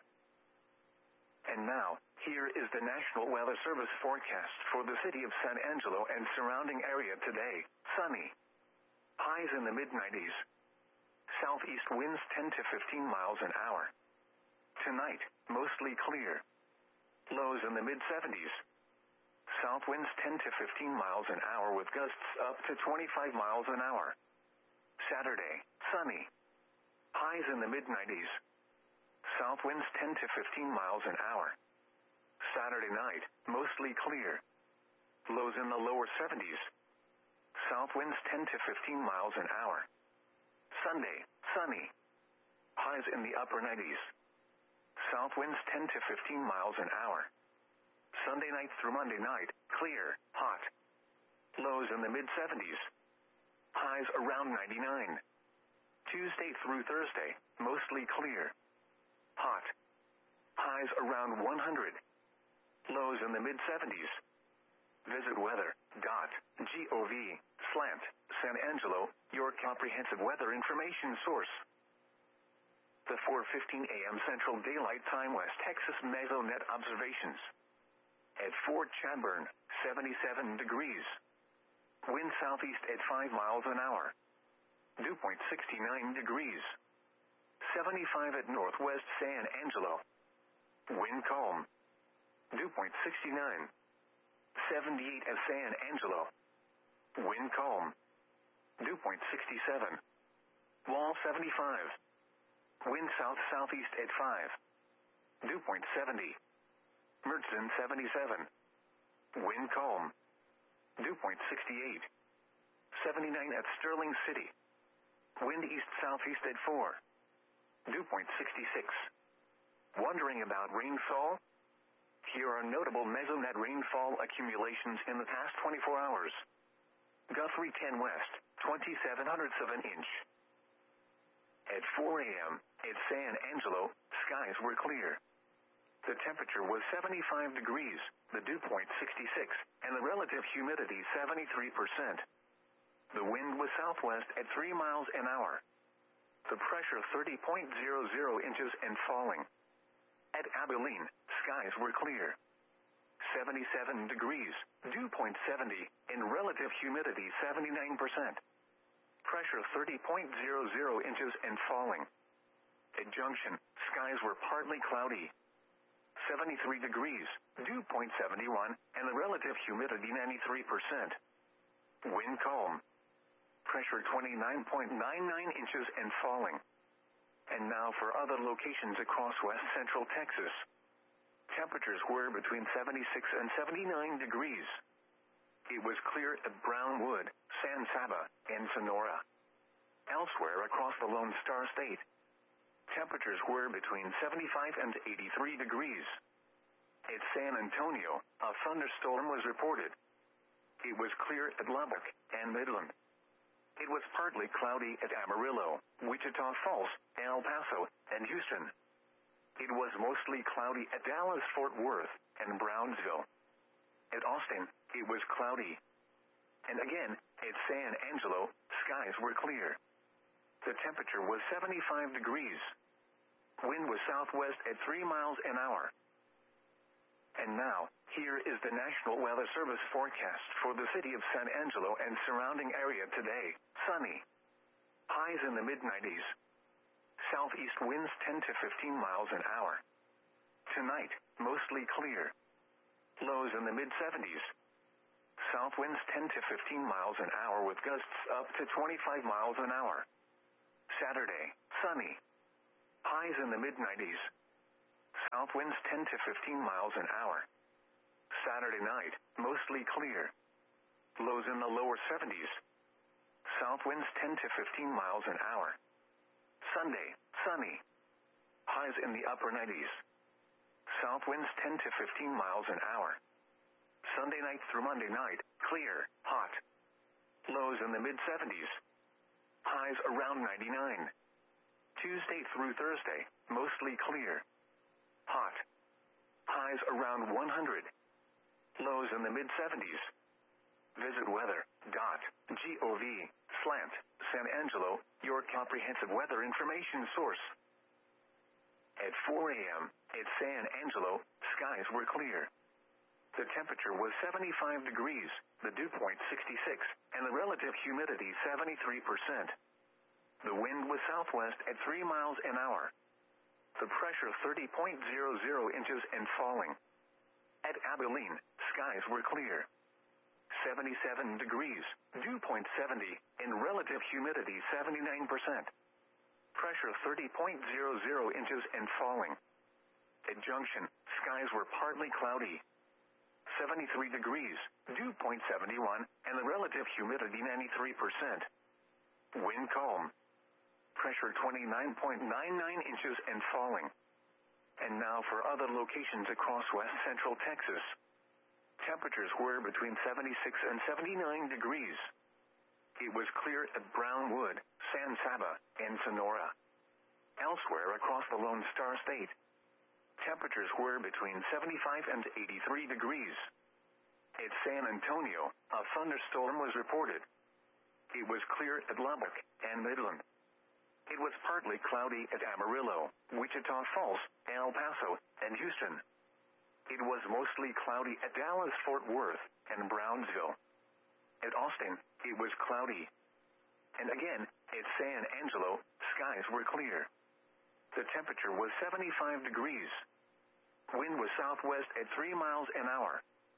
Speaker 1: And now, here is the National Weather Service forecast for the city of San Angelo and surrounding area today. Sunny. Highs in the mid nineties. Southeast winds ten to fifteen miles an hour. Tonight, mostly clear. Lows in the mid seventies. South winds ten to fifteen miles an hour with gusts up to twenty-five miles an hour. Saturday, sunny. Highs in the mid nineties. South winds ten to fifteen miles an hour. Saturday night, mostly clear. Lows in the lower seventies. South winds ten to fifteen miles an hour. Sunday, sunny. Highs in the upper nineties. South winds ten to fifteen miles an hour. Sunday night through Monday night, clear, hot. Lows in the mid seventies. Highs around ninety-nine. Tuesday through Thursday, mostly clear. Hot. Highs around one hundred. Lows in the mid seventies. Visit weather dot gov slant San Angelo, your comprehensive weather information source. The four fifteen a m Central Daylight Time West Texas Mesonet observations. At Fort Chadbourne, seventy-seven degrees. Wind southeast at five miles an hour. Dew point sixty-nine degrees. seventy-five at Northwest San Angelo. Wind calm. Dew point sixty-nine. seventy-eight at San Angelo. Wind calm. Dew point sixty-seven. Wall seventy-five. Wind south-southeast at five. Dew point seventy. Mertzon seventy-seven. Wind calm. Dew point sixty-eight. seventy-nine at Sterling City. Wind east-southeast at four. Dew point sixty-six. Wondering about rainfall? Here are notable Mesonet rainfall accumulations in the past twenty-four hours. Guthrie ten west, twenty-seven hundredths of an inch. At four a m, at San Angelo, skies were clear. The temperature was seventy-five degrees, the dew point sixty-six, and the relative humidity seventy-three percent. The wind was southwest at three miles an hour. The pressure thirty point zero zero inches and falling. At Abilene, skies were clear. seventy-seven degrees, dew point seventy, and relative humidity seventy-nine percent. Pressure thirty point zero zero inches and falling. At Junction, skies were partly cloudy. seventy-three degrees, dew point seventy-one, and the relative humidity ninety-three percent. Wind calm. Pressure twenty-nine point nine nine inches and falling. And now for other locations across west central Texas. Temperatures were between seventy-six and seventy-nine degrees. It was clear at Brownwood, San Saba, and Sonora. Elsewhere across the Lone Star State, temperatures were between seventy-five and eighty-three degrees. At San Antonio, a thunderstorm was reported. It was clear at Lubbock and Midland. It was partly cloudy at Amarillo, Wichita Falls, El Paso, and Houston. It was mostly cloudy at Dallas, Fort Worth, and Brownsville. At Austin, it was cloudy. And again, at San Angelo, skies were clear. The temperature was seventy-five degrees. Wind was southwest at three miles an hour. And now, here is the National Weather Service forecast for the city of San Angelo and surrounding area today. Sunny. Highs in the mid nineties. Southeast winds ten to fifteen miles an hour. Tonight, mostly clear. Lows in the mid seventies. South winds ten to fifteen miles an hour with gusts up to twenty-five miles an hour. Saturday, sunny. Highs in the mid nineties. South winds ten to fifteen miles an hour. Saturday night, mostly clear. Lows in the lower seventies. South winds ten to fifteen miles an hour. Sunday, sunny. Highs in the upper nineties. South winds ten to fifteen miles an hour. Sunday night through Monday night, clear, hot. Lows in the mid seventies. Highs around ninety-nine. Tuesday through Thursday, mostly clear. Hot. Highs around one hundred. Lows in the mid seventies. Visit weather dot gov slant San Angelo, your comprehensive weather information source. At four a.m. at San Angelo, skies were clear. The temperature was seventy-five degrees, the dew point sixty-six, and the relative humidity seventy-three percent. The wind was southwest at three miles an hour. The pressure thirty point zero zero inches and falling. At Abilene, skies were clear. seventy-seven degrees, dew point seventy, and relative humidity seventy-nine percent. Pressure thirty point zero zero inches and falling. At Junction, skies were partly cloudy. seventy-three degrees, dew point seventy-one, and the relative humidity ninety-three percent. Wind calm. Pressure twenty-nine point nine nine inches and falling. And now for other locations across west central Texas. Temperatures were between seventy-six and seventy-nine degrees. It was clear at Brownwood, San Saba, and Sonora. Elsewhere across the Lone Star State, temperatures were between seventy-five and eighty-three degrees. At San Antonio, a thunderstorm was reported. It was clear at Lubbock and Midland. It was partly cloudy at Amarillo, Wichita Falls, El Paso, and Houston. It was mostly cloudy at Dallas, Fort Worth, and Brownsville. At Austin, it was cloudy. And again, at San Angelo, skies were clear. The temperature was seventy-five degrees. Wind was southwest at three miles an hour.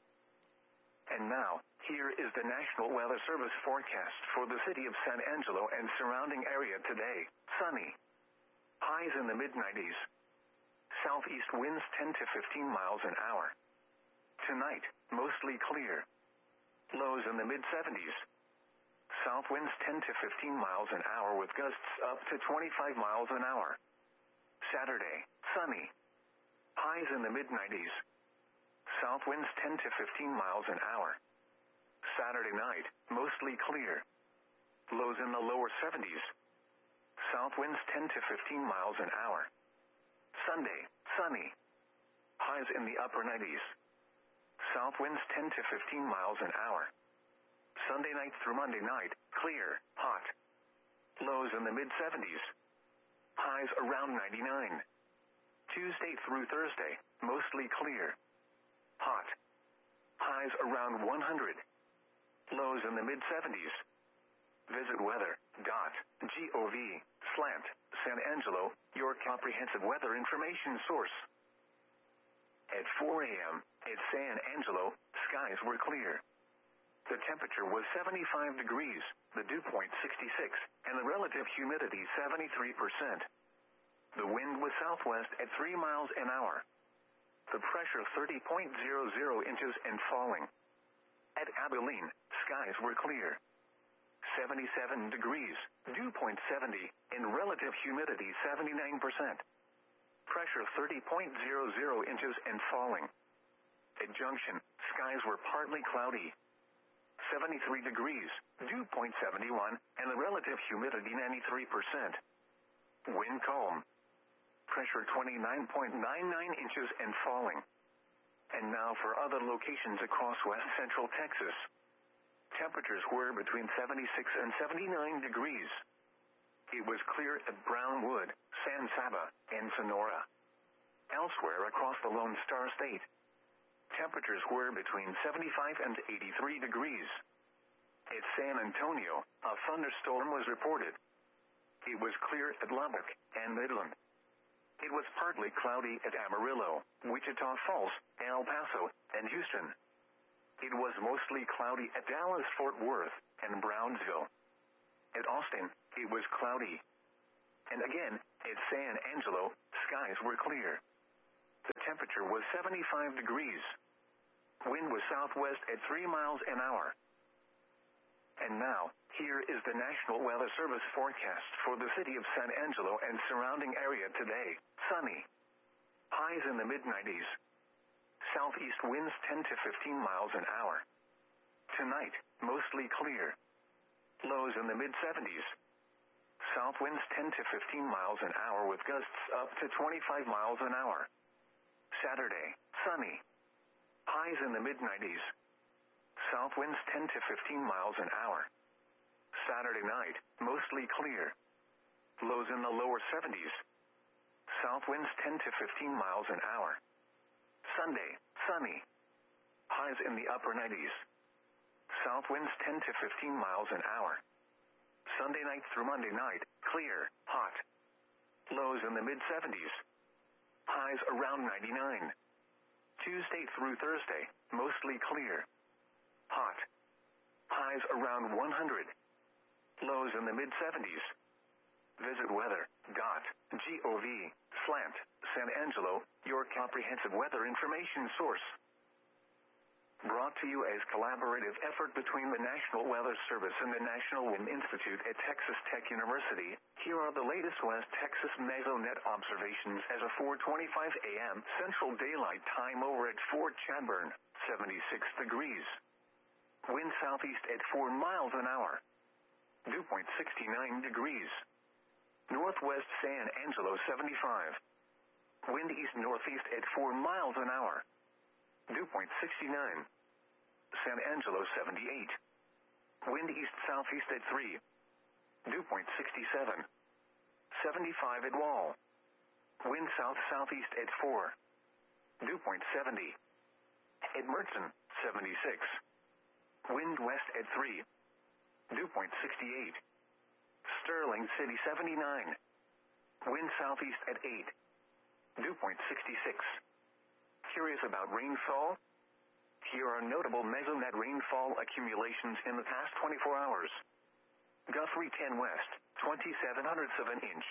Speaker 1: And now, here is the National Weather Service forecast for the city of San Angelo and surrounding area today. Sunny. Highs in the mid nineties. Southeast winds ten to fifteen miles an hour. Tonight, mostly clear. Lows in the mid seventies. South winds ten to fifteen miles an hour with gusts up to twenty-five miles an hour. Saturday, sunny. Highs in the mid nineties. South winds ten to fifteen miles an hour. Saturday night, mostly clear. Lows in the lower seventies. South winds ten to fifteen miles an hour. Sunday, sunny. Highs in the upper nineties. South winds ten to fifteen miles an hour. Sunday night through Monday night, clear, hot. Lows in the mid seventies. Highs around ninety-nine. Tuesday through Thursday, mostly clear. Hot. Highs around one hundred. Lows in the mid seventies. Visit weather dot gov slant San Angelo, your comprehensive weather information source. At four a.m. at San Angelo, skies were clear. The temperature was seventy-five degrees, the dew point sixty-six, and the relative humidity seventy-three percent. The wind was southwest at three miles an hour. The pressure thirty point zero zero inches and falling. At Abilene, skies were clear. seventy-seven degrees, dew point seventy, and relative humidity seventy-nine percent. Pressure thirty point zero zero inches and falling. At Junction, skies were partly cloudy. seventy-three degrees, dew point seventy-one, and the relative humidity ninety-three percent. Wind calm. Pressure twenty-nine point nine nine inches and falling. And now for other locations across west central Texas. Temperatures were between seventy-six and seventy-nine degrees. It was clear at Brownwood, San Saba, and Sonora. Elsewhere across the Lone Star State, temperatures were between seventy-five and eighty-three degrees. At San Antonio, a thunderstorm was reported. It was clear at Lubbock and Midland. It was partly cloudy at Amarillo, Wichita Falls, El Paso, and Houston. It was mostly cloudy at Dallas, Fort Worth, and Brownsville. At Austin, it was cloudy. And again, at San Angelo, skies were clear. The temperature was seventy-five degrees. Wind was southwest at three miles an hour. And now, here is the National Weather Service forecast for the city of San Angelo and surrounding area today. Sunny. Highs in the mid nineties. Southeast winds ten to fifteen miles an hour. Tonight, mostly clear. Lows in the mid seventies. South winds ten to fifteen miles an hour with gusts up to twenty-five miles an hour. Saturday, sunny. Highs in the mid nineties. South winds ten to fifteen miles an hour. Saturday night, mostly clear. Lows in the lower seventies. South winds ten to fifteen miles an hour. Sunday, sunny. Highs in the upper nineties. South winds ten to fifteen miles an hour. Sunday night through Monday night, clear, hot. Lows in the mid seventies. Highs around ninety-nine. Tuesday through Thursday, mostly clear. Hot. Highs around one hundred. Lows in the mid seventies. Visit weather dot gov slash San Angelo, your comprehensive weather information source. Brought to you as collaborative effort between the National Weather Service and the National Wind Institute at Texas Tech University. Here are the latest West Texas mesonet observations as of four twenty-five a m Central Daylight Time over at Fort Chadbourne, seventy-six degrees. Wind southeast at four miles an hour. Dew point sixty-nine degrees. Northwest San Angelo seventy-five. Wind east-northeast at four miles an hour. Dew point sixty-nine. San Angelo seventy-eight. Wind east-southeast at three. Dew point sixty-seven. seventy-five at Wall. Wind south-southeast at four. Dew point seventy. At Mertzen, seventy-six. Wind west at three. Dew point sixty-eight. Sterling City seventy-nine. Wind southeast at eight. Dew point sixty-six. Curious about rainfall? Here are notable mesonet rainfall accumulations in the past twenty-four hours. Guthrie ten West, twenty-seven hundredths of an inch.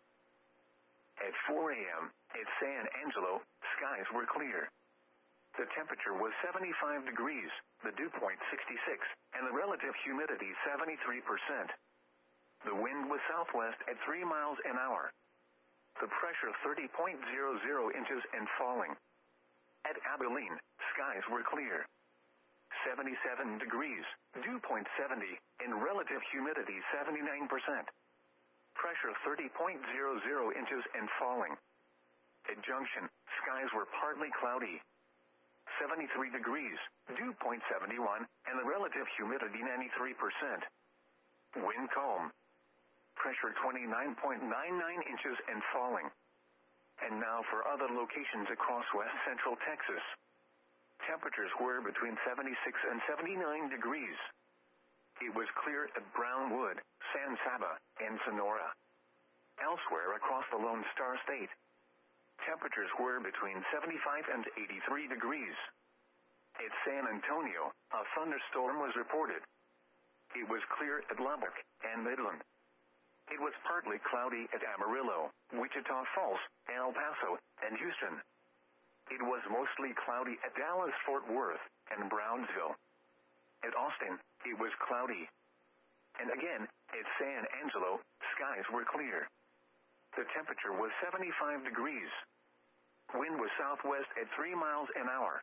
Speaker 1: At four a m at San Angelo, skies were clear. The temperature was seventy-five degrees, the dew point sixty-six, and the relative humidity seventy-three percent. The wind was southwest at three miles an hour. The pressure thirty point zero zero inches and falling. At Abilene, skies were clear. seventy-seven degrees, dew point seventy, and relative humidity seventy-nine percent. Pressure thirty point zero zero inches and falling. At Junction, skies were partly cloudy. seventy-three degrees, dew point seventy-one, and the relative humidity ninety-three percent. Wind calm. Pressure twenty-nine point nine nine inches and falling. And now for other locations across west central Texas. Temperatures were between seventy-six and seventy-nine degrees. It was clear at Brownwood, San Saba, and Sonora. Elsewhere across the Lone Star State, temperatures were between seventy-five and eighty-three degrees. At San Antonio, a thunderstorm was reported. It was clear at Lubbock and Midland. It was partly cloudy at Amarillo, Wichita Falls, El Paso, and Houston. It was mostly cloudy at Dallas, Fort Worth, and Brownsville. At Austin, it was cloudy. And again, at San Angelo, skies were clear. The temperature was seventy-five degrees. Wind was southwest at three miles an hour.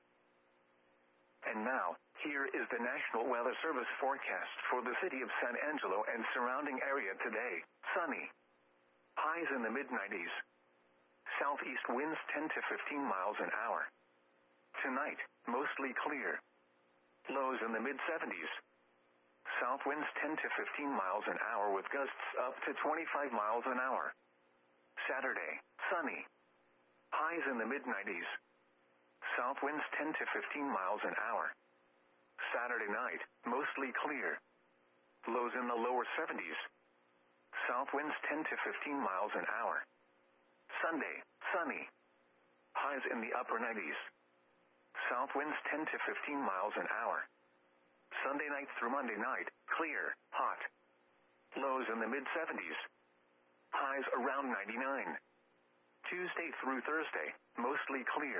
Speaker 1: And now, here is the National Weather Service forecast for the city of San Angelo and surrounding area today. Sunny. Highs in the mid nineties. Southeast winds ten to fifteen miles an hour. Tonight, mostly clear. Lows in the mid seventies. South winds ten to fifteen miles an hour with gusts up to twenty-five miles an hour. Saturday, sunny. Highs in the mid nineties. South winds ten to fifteen miles an hour. Saturday night, mostly clear. Lows in the lower seventies. South winds ten to fifteen miles an hour. Sunday, sunny. Highs in the upper nineties. South winds ten to fifteen miles an hour. Sunday night through Monday night, clear, hot. Lows in the mid seventies. Highs around ninety-nine. Tuesday through Thursday, mostly clear.